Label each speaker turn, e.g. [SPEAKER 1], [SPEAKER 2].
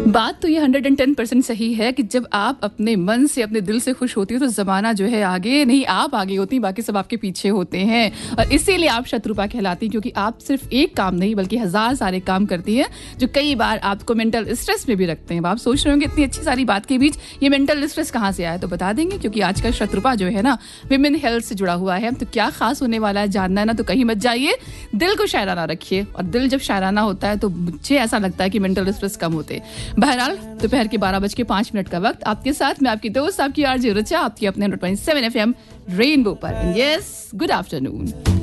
[SPEAKER 1] बात तो ये 110% सही है कि जब आप अपने मन से अपने दिल से खुश होती हो तो ज़माना जो है आगे नहीं, आप आगे होती, बाकी सब आपके पीछे होते हैं। और इसीलिए आप शत्रुपा कहलाती, क्योंकि आप सिर्फ एक काम नहीं बल्कि 1000 सारे काम करती हैं जो कई बार आपको मेंटल स्ट्रेस में भी रखते हैं। आप सोच रहे होंगे इतनी अच्छी सारी बात के बीच ये मेंटल स्ट्रेस कहाँ से आया, तो बता देंगे, क्योंकि आज का शत्रुपा जो है ना विमेन हेल्थ से जुड़ा हुआ है। तो क्या खास होने वाला है जानना है ना, तो कहीं मत जाइए, दिल को शायराना रखिए। और दिल जब शायराना होता है तो मुझे ऐसा लगता है कि मेंटल स्ट्रेस कम होते। बहरहाल दोपहर के 12:05 का वक्त, आपके साथ मैं आपकी दोस्त आपकी आरजे ऋचा, आपकी अपने 100.7 FM रेनबो पर। Yes, good afternoon.